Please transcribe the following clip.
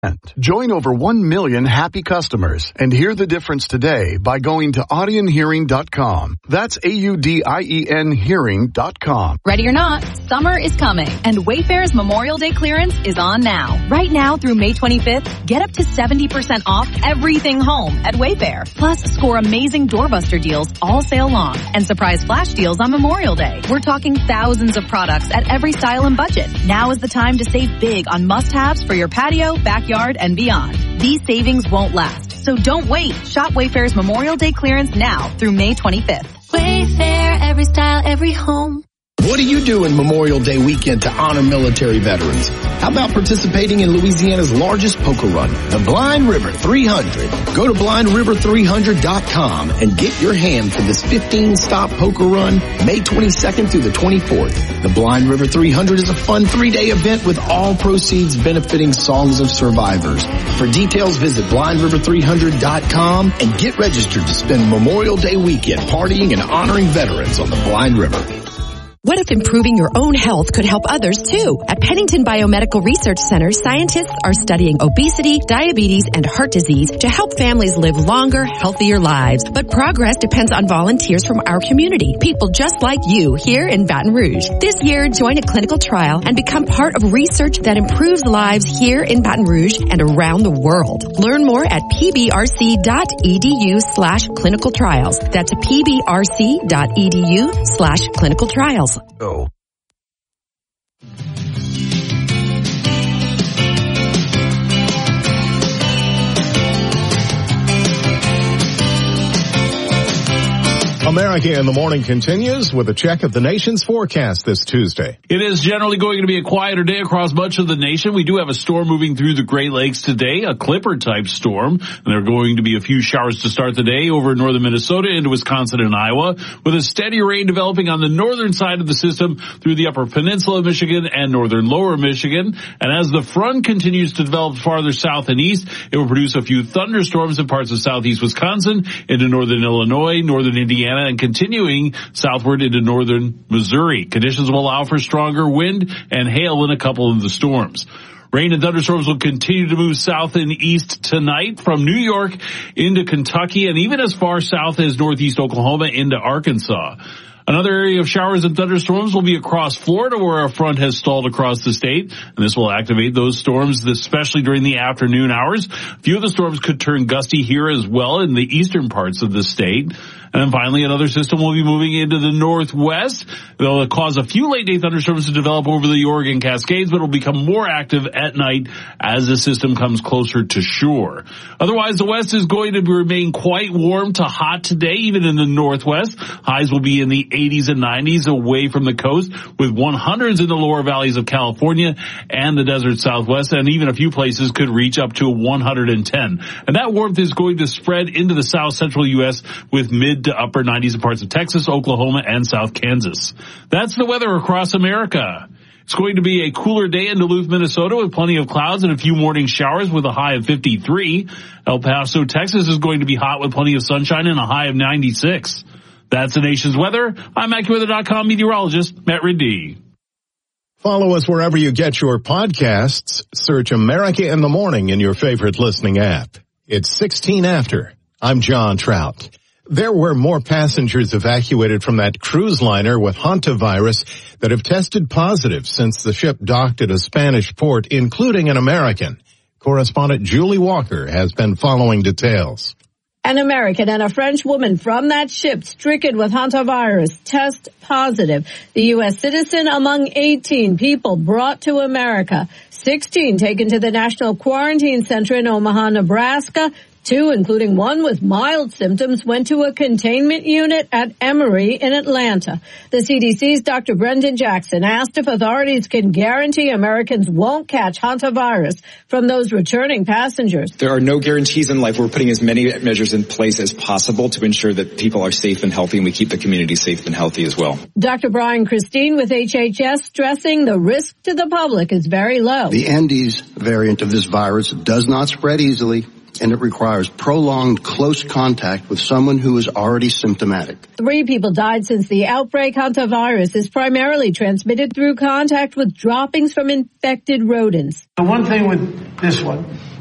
Join over 1 million happy customers and hear the difference today by going to audionhearing.com. That's AUDIEN hearing.com. Ready or not, summer is coming, and Wayfair's Memorial Day clearance is on now. Right now through May 25th, get up to 70% off everything home at Wayfair. Plus, score amazing doorbuster deals all sale long and surprise flash deals on Memorial Day. We're talking thousands of products at every style and budget. Now is the time to save big on must-haves for your patio, backyard, and beyond. These savings won't last, so don't wait. Shop Wayfair's Memorial Day clearance now through May 25th. Wayfair, every style, every home. What are you doing Memorial Day weekend to honor military veterans? How about participating in Louisiana's largest poker run, the Blind River 300? Go to blindriver300.com and get your hand for this 15-stop poker run May 22nd through the 24th. The Blind River 300 is a fun 3-day event with all proceeds benefiting Songs of Survivors. For details, visit blindriver300.com and get registered to spend Memorial Day weekend partying and honoring veterans on the Blind River. What if improving your own health could help others too? At Pennington Biomedical Research Center, scientists are studying obesity, diabetes, and heart disease to help families live longer, healthier lives. But progress depends on volunteers from our community, people just like you here in Baton Rouge. This year, join a clinical trial and become part of research that improves lives here in Baton Rouge and around the world. Learn more at pbrc.edu/clinical trials. That's pbrc.edu/clinical trials. Oh. America in the Morning continues with a check of the nation's forecast this Tuesday. It is generally going to be a quieter day across much of the nation. We do have a storm moving through the Great Lakes today, a Clipper-type storm. And there are going to be a few showers to start the day over northern Minnesota into Wisconsin and Iowa, with a steady rain developing on the northern side of the system through the upper peninsula of Michigan and northern lower Michigan. And as the front continues to develop farther south and east, it will produce a few thunderstorms in parts of southeast Wisconsin, into northern Illinois, northern Indiana, and continuing southward into northern Missouri. Conditions will allow for stronger wind and hail in a couple of the storms. Rain and thunderstorms will continue to move south and east tonight from New York into Kentucky and even as far south as northeast Oklahoma into Arkansas. Another area of showers and thunderstorms will be across Florida, where a front has stalled across the state, and this will activate those storms, especially during the afternoon hours. A few of the storms could turn gusty here as well in the eastern parts of the state. And then finally, another system will be moving into the northwest. It'll cause a few late-day thunderstorms to develop over the Oregon Cascades, but it'll become more active at night as the system comes closer to shore. Otherwise, the west is going to remain quite warm to hot today, even in the northwest. Highs will be in the 80s and 90s away from the coast, with 100s in the lower valleys of California and the desert southwest, and even a few places could reach up to 110. And that warmth is going to spread into the south central U.S. with mid to upper 90s in parts of Texas, Oklahoma, and South Kansas. That's the weather across America. It's going to be a cooler day in Duluth, Minnesota, with plenty of clouds and a few morning showers with a high of 53. El Paso, Texas is going to be hot with plenty of sunshine and a high of 96. That's the nation's weather. I'm AccuWeather.com meteorologist Matt Riddy. Follow us wherever you get your podcasts. Search America in the Morning in your favorite listening app. It's 16 after. I'm John Trout. There were more passengers evacuated from that cruise liner with hantavirus that have tested positive since the ship docked at a Spanish port, including an American. Correspondent Julie Walker has been following details. An American and a French woman from that ship stricken with hantavirus test positive. The U.S. citizen among 18 people brought to America. 16 taken to the National Quarantine Center in Omaha, Nebraska. 2, including one with mild symptoms, went to a containment unit at Emory in Atlanta. The CDC's Dr. Brendan Jackson asked if authorities can guarantee Americans won't catch hantavirus from those returning passengers. There are no guarantees in life. We're putting as many measures in place as possible to ensure that people are safe and healthy, and we keep the community safe and healthy as well. Dr. Brian Christine with HHS stressing the risk to the public is very low. The Andes variant of this virus does not spread easily. and it requires prolonged close contact with someone who is already symptomatic. 3 people died since the outbreak. Hantavirus is primarily transmitted through contact with droppings from infected rodents. The one thing with this one